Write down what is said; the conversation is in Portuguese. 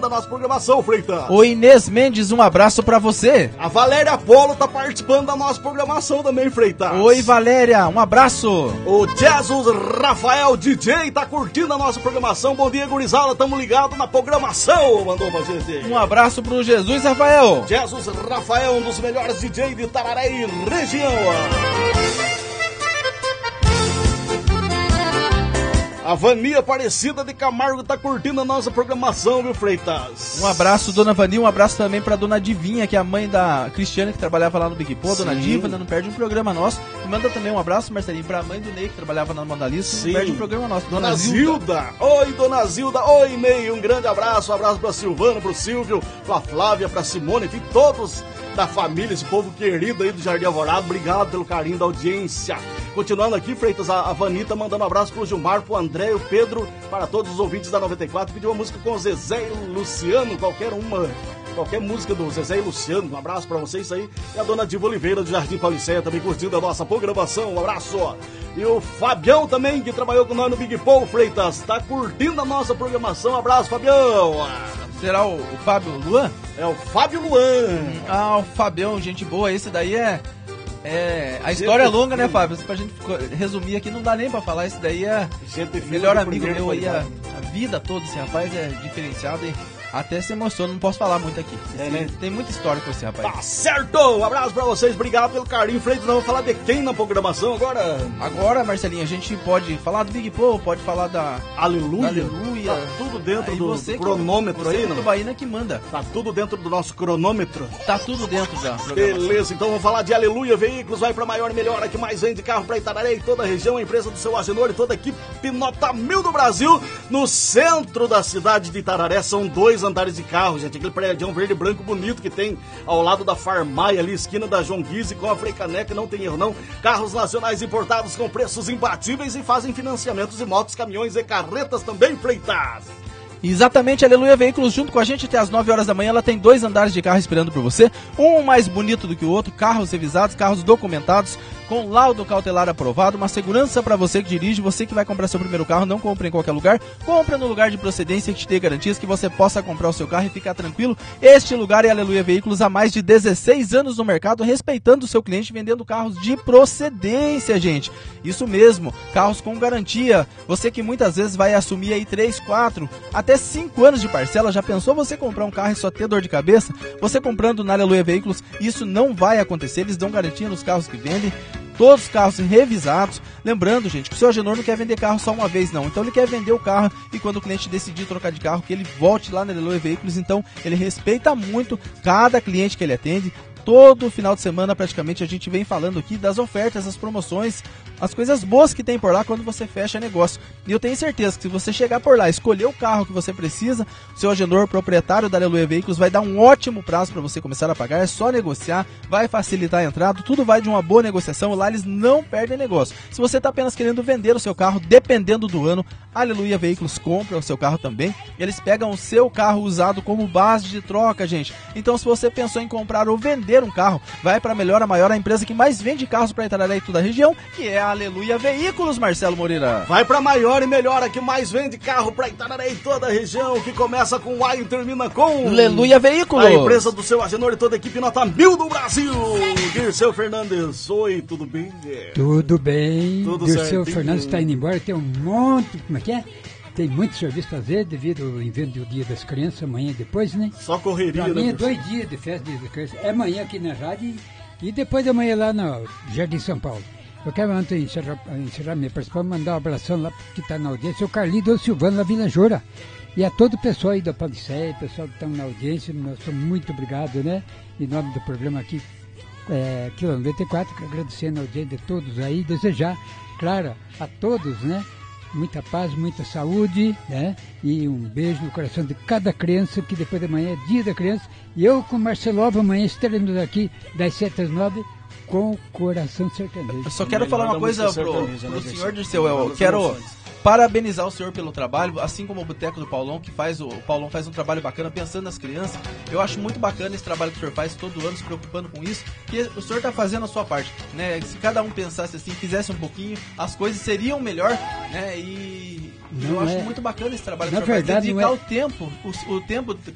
da nossa programação, Freitas. O Inês Mendes, um abraço pra você. A Valéria Polo tá participando da nossa programação também, Freitas. Oi, Valéria, um abraço. O Jesus Rafael DJ tá curtindo a nossa programação. Bom dia, gurizada, tamo ligado na programação, mandou pra gente. Um abraço pro Jesus Rafael. Jesus Rafael, um dos melhores DJ de Itararé e região. A Vania Aparecida de Camargo tá curtindo a nossa programação, viu, Freitas? Um abraço, dona Vani, um abraço também pra dona Divinha, que é a mãe da Cristiane, que trabalhava lá no Big Pô, dona Diva, não perde um programa nosso. E manda também um abraço, Marcelinho, pra mãe do Ney, que trabalhava na Mondalista, não perde um programa nosso. Dona Zilda. Oi, dona Zilda. Oi, Ney, um grande abraço. Um abraço pra Silvana, pro Silvio, pra Flávia, pra Simone, enfim, todos da família, esse povo querido aí do Jardim Alvorada. Obrigado pelo carinho da audiência. Continuando aqui, Freitas, a Vanita mandando um abraço pro Gilmar, pro André, o Pedro, para todos os ouvintes da 94. Pediu uma música com o Zezé e Luciano, qualquer música do Zezé e Luciano. Um abraço pra vocês aí. E a dona Diva Oliveira do Jardim Pauliceia também curtindo a nossa programação. Um abraço. E o Fabião também, que trabalhou com nós no Big Paul, Freitas, tá curtindo a nossa programação. Um abraço, Fabião. Será o Fábio Luan? É o Fábio Luan. O Fabião, gente boa. Esse daí a história é longa, né, Fábio? Pra gente resumir aqui, não dá nem pra falar. Esse daí é melhor amigo meu aí, a vida toda. Esse rapaz é diferenciado e até se emociona, não posso falar muito aqui. Né? Tem muita história com esse rapaz. Tá certo! Um abraço pra vocês, obrigado pelo carinho. Freitas, nós vamos falar de quem na programação agora? Agora, Marcelinho, a gente pode falar do Big Paul, pode falar da Aleluia. Tá tudo dentro do cronômetro aí, não? Você Baína que manda. Tá tudo dentro do nosso cronômetro. Tá tudo dentro da programação. Beleza, então vamos falar de Aleluia Veículos, vai pra maior e melhor, a que mais vende carro pra Itararé e toda a região, a empresa do seu Agenor e toda a equipe nota 1000 do Brasil, no centro da cidade de Itararé. São 2 andares de carro, gente, aquele prédio verde e branco bonito que tem ao lado da Farmaia ali, esquina da João Guise com a Freicaneca, não tem erro não. Carros nacionais importados com preços imbatíveis e fazem financiamentos de motos, caminhões e carretas também, Freitas. Exatamente, Aleluia Veículos junto com a gente até as 9 horas da manhã. Ela tem 2 andares de carro esperando por você, um mais bonito do que o outro, carros revisados, carros documentados, com laudo cautelar aprovado, uma segurança para você que dirige. Você que vai comprar seu primeiro carro, não compre em qualquer lugar, compre no lugar de procedência que te dê garantias que você possa comprar o seu carro e ficar tranquilo. Este lugar é Aleluia Veículos, há mais de 16 anos no mercado, respeitando o seu cliente, vendendo carros de procedência, gente. Isso mesmo, carros com garantia. Você que muitas vezes vai assumir aí 3, 4, até 5 anos de parcela. Já pensou você comprar um carro e só ter dor de cabeça? Você comprando na Aleluia Veículos, isso não vai acontecer. Eles dão garantia nos carros que vendem, todos os carros revisados. Lembrando, gente, que o seu Agenor não quer vender carro só uma vez, não. Então ele quer vender o carro e quando o cliente decidir trocar de carro, que ele volte lá na Aleluia Veículos. Então ele respeita muito cada cliente que ele atende. Todo final de semana, praticamente, a gente vem falando aqui das ofertas, das promoções, as coisas boas que tem por lá quando você fecha negócio. E eu tenho certeza que se você chegar por lá, escolher o carro que você precisa, o seu Agenor, proprietário da Aleluia Veículos, vai dar um ótimo prazo para você começar a pagar. É só negociar, vai facilitar a entrada, tudo vai de uma boa negociação. Lá eles não perdem negócio. Se você está apenas querendo vender o seu carro, dependendo do ano, a Aleluia Veículos compra o seu carro também. Eles pegam o seu carro usado como base de troca, gente. Então, se você pensou em comprar ou vender um carro, vai para a Melhor, a maior, a empresa que mais vende carros para Itararé e toda a região, que é a Aleluia Veículos, Marcelo Moreira. Vai pra maior e melhor, a que mais vende carro pra Itararé e toda a região, que começa com A e termina com Aleluia Veículos. A empresa do seu Agenor e toda a equipe nota 1000 do Brasil. Dirceu Fernandes, oi, tudo bem? Tudo bem. Tudo Dirceu certinho. Fernandes está indo embora, tem um monte, como é que é? Tem muito serviço a fazer devido ao evento do Dia das Crianças, amanhã e depois, né? Só correria, Pra mim é né? 2 dias de festa do Dia das Crianças. É amanhã aqui na rádio e depois de amanhã lá no Jardim São Paulo. Eu quero, antes de encerrar minha participação, mandar um abração lá que está na audiência, o Carlinhos Silvano, na Vila Jora. E a todo o pessoal aí da Pauliceia, pessoal que estão na audiência, nosso muito obrigado, né? Em nome do programa aqui, Quilômetro 94, quero agradecer a audiência de todos aí, desejar, claro, a todos, né? Muita paz, muita saúde, né? E um beijo no coração de cada criança, que depois de amanhã é Dia da Criança. E eu com o Marcelova, amanhã estaremos aqui das 7 às 9 com o coração sertanejo. Eu só quero falar uma coisa pro senhor Dirceu. Eu quero parabenizar o senhor pelo trabalho, assim como o Boteco do Paulão, que o Paulão faz um trabalho bacana pensando nas crianças. Eu acho muito bacana esse trabalho que o senhor faz todo ano, se preocupando com isso, que o senhor está fazendo a sua parte, né? Se cada um pensasse assim, fizesse um pouquinho, as coisas seriam melhor, né? E eu acho muito bacana esse trabalho que o senhor faz, dedicar o tempo